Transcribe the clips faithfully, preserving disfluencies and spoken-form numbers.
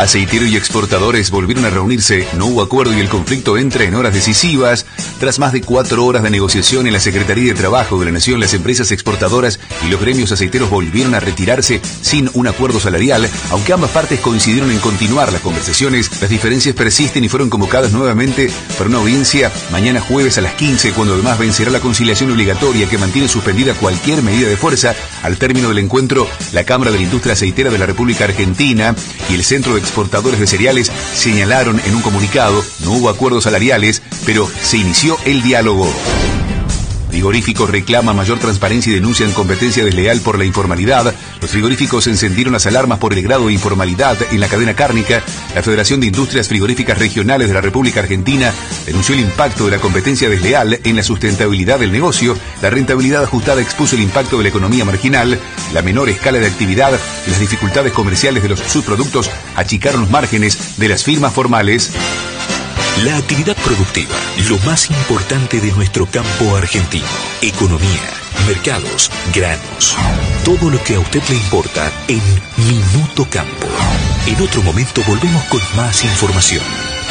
Aceitero y exportadores volvieron a reunirse, no hubo acuerdo y el conflicto entra en horas decisivas. Tras más de cuatro horas de negociación en la Secretaría de Trabajo de la Nación, las empresas exportadoras y los gremios aceiteros volvieron a retirarse sin un acuerdo salarial. Aunque ambas partes coincidieron en continuar las conversaciones, las diferencias persisten y fueron convocadas nuevamente para una audiencia mañana jueves a las quince, cuando además vencerá la conciliación obligatoria que mantiene suspendida cualquier medida de fuerza. Al término del encuentro, la Cámara de la Industria Aceitera de la República Argentina y el Centro de Exportadores de Cereales señalaron en un comunicado: no hubo acuerdos salariales, pero se inició el diálogo. Frigoríficos reclaman mayor transparencia y denuncian competencia desleal por la informalidad. Los frigoríficos encendieron las alarmas por el grado de informalidad en la cadena cárnica. La Federación de Industrias Frigoríficas Regionales de la República Argentina denunció el impacto de la competencia desleal en la sustentabilidad del negocio. La rentabilidad ajustada expuso el impacto de la economía marginal. La menor escala de actividad y las dificultades comerciales de los subproductos achicaron los márgenes de las firmas formales. La actividad productiva, lo más importante de nuestro campo argentino. Economía, mercados, granos. Todo lo que a usted le importa en Minuto Campo. En otro momento volvemos con más información.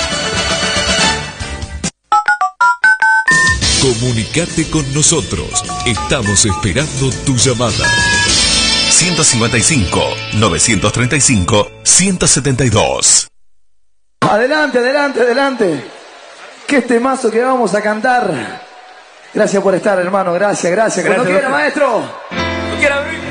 Comunicate con nosotros. Estamos esperando tu llamada. ciento cincuenta y cinco, novecientos treinta y cinco, ciento setenta y dos. Adelante, adelante, adelante. Qué temazo que vamos a cantar. Gracias por estar, hermano. Gracias, gracias. Cuando quiera, maestro. Cuando quiera,